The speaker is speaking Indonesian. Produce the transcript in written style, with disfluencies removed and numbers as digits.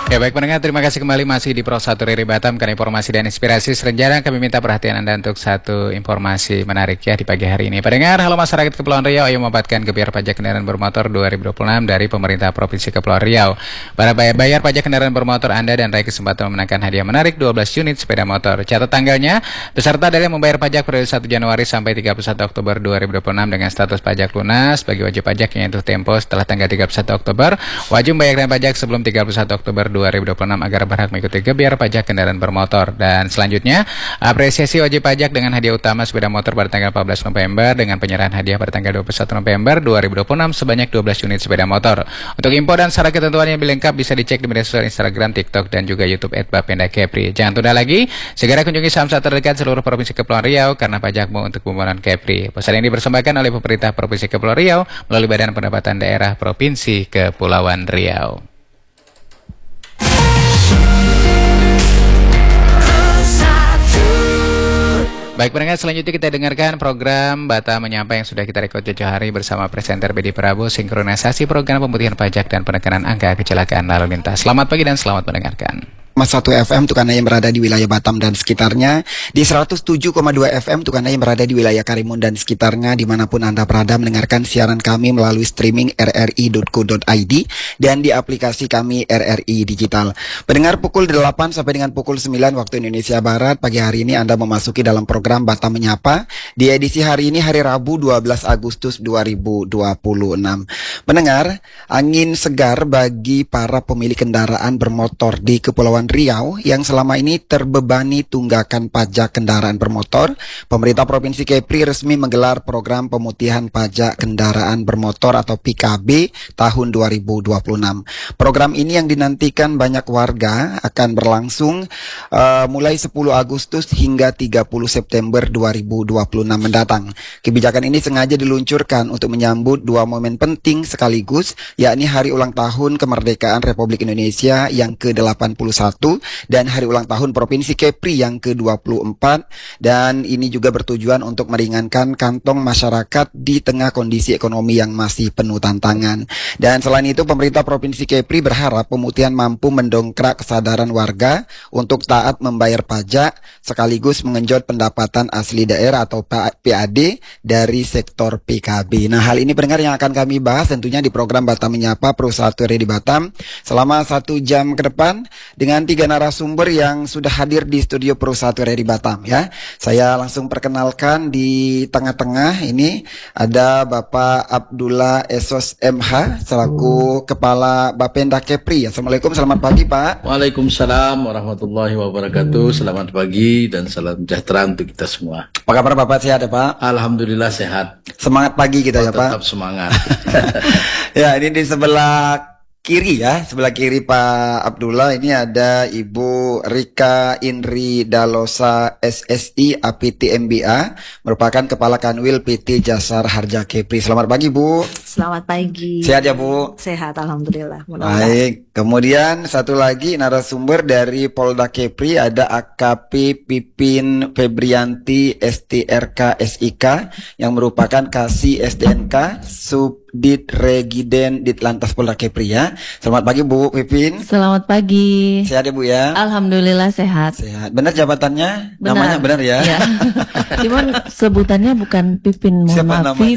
Ya baik pendengar, terima kasih kembali masih di Pro 1 Riri Batam. Karena informasi dan inspirasi serenjana kami minta perhatian Anda untuk satu informasi menarik ya di pagi hari ini. Pendengar, halo masyarakat Kepulauan Riau, ayo membuatkan gebyar pajak kendaraan bermotor 2026 dari pemerintah Provinsi Kepulauan Riau. Para bayar pajak kendaraan bermotor Anda dan raih kesempatan memenangkan hadiah menarik 12 unit sepeda motor. Catat tanggalnya, peserta adalah membayar pajak periode 1 Januari sampai 31 Oktober 2026 dengan status pajak lunas. Bagi wajib pajak yang jatuh tempo setelah tanggal 31 Oktober, wajib membayarkan pajak sebelum 31 Oktober 2026 agar berhak mengikuti gebyar pajak kendaraan bermotor. Dan selanjutnya, apresiasi wajib pajak dengan hadiah utama sepeda motor pada tanggal 14 November dengan penyerahan hadiah pada tanggal 21 November 2026 sebanyak 12 unit sepeda motor. Untuk info dan syarat ketentuan yang lebih lengkap bisa dicek di media sosial Instagram, TikTok, dan juga YouTube @bapenda_kepri. Jangan tunda lagi, segera kunjungi samsat terdekat seluruh Provinsi Kepulauan Riau karena pajakmu untuk pembayaran Kepri. Pesan ini dipersembahkan oleh pemerintah Provinsi Kepulauan Riau melalui Badan Pendapatan Daerah Provinsi Kepulauan Riau. Baik pendengar, selanjutnya kita dengarkan program Batam Menyapa yang sudah kita rekod jauh hari bersama presenter Bedi Prabowo, sinkronisasi program pemutihan pajak dan penekanan angka kecelakaan lalu lintas. Selamat pagi dan selamat mendengarkan. 1 FM untuk Anda yang berada di wilayah Batam dan sekitarnya, di 107,2 FM untuk Anda yang berada di wilayah Karimun dan sekitarnya, dimanapun Anda berada mendengarkan siaran kami melalui streaming rri.co.id dan di aplikasi kami RRI Digital. Pendengar, pukul 8 sampai dengan pukul 9 waktu Indonesia Barat, pagi hari ini Anda memasuki dalam program Batam Menyapa di edisi hari ini, hari Rabu 12 Agustus 2026. Pendengar, angin segar bagi para pemilik kendaraan bermotor di Kepulauan Riau yang selama ini terbebani tunggakan pajak kendaraan bermotor. Pemerintah Provinsi Kepri resmi menggelar program pemutihan pajak kendaraan bermotor atau PKB tahun 2026. Program ini yang dinantikan banyak warga akan berlangsung mulai 10 Agustus hingga 30 September 2026 mendatang. Kebijakan ini sengaja diluncurkan untuk menyambut dua momen penting sekaligus, yakni hari ulang tahun kemerdekaan Republik Indonesia yang ke-81 dan hari ulang tahun Provinsi Kepri yang ke-24, dan ini juga bertujuan untuk meringankan kantong masyarakat di tengah kondisi ekonomi yang masih penuh tantangan. Dan selain itu, pemerintah Provinsi Kepri berharap pemutihan mampu mendongkrak kesadaran warga untuk taat membayar pajak sekaligus mengenjot pendapatan asli daerah atau PAD dari sektor PKB. Nah, hal ini pendengar yang akan kami bahas tentunya di program Batam Menyapa Pro 1 di Batam selama 1 jam ke depan dengan 3 narasumber yang sudah hadir di studio Pro 1 di Batam ya. Saya langsung perkenalkan, di tengah-tengah ini ada Bapak Abdullah Esos MH selaku Kepala Bapenda Kepri. Assalamualaikum, selamat pagi Pak. Waalaikumsalam warahmatullahi wabarakatuh. Selamat pagi dan salam sejahtera untuk kita semua. Apa kabar Bapak, sehat ya Pak? Alhamdulillah sehat. Semangat pagi kita ya Pak. Tetap semangat. Ya, ini di sebelah kiri ya, sebelah kiri Pak Abdullah ini ada Ibu Rika Indri Dalosa SSI APT MBA, merupakan Kepala Kanwil PT Jasar Harja Kepri. Selamat pagi Bu. Selamat pagi. Sehat ya Bu? Sehat, alhamdulillah. Baik. Kemudian satu lagi narasumber dari Polda Kepri ada AKP Pipin Febrianti STRK SIK yang merupakan Kasih SDNK Subdit Regiden Ditlantas Polda Kepri ya. Selamat pagi Bu Pipin. Selamat pagi. Sehat ya Bu ya? Alhamdulillah sehat. Sehat. Benar jabatannya? Benar. Namanya benar ya? Ya. Cuman sebutannya bukan Pipin, mohon Siapa maaf. namanya?